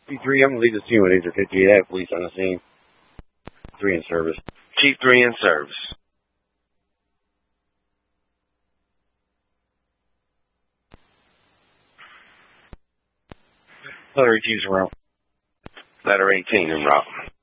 P3, I'm going to leave the scene with Laser 58. I have police on the scene. 3 in service. Chief 3 in service. Letter 18's en route. Letter 18 en route.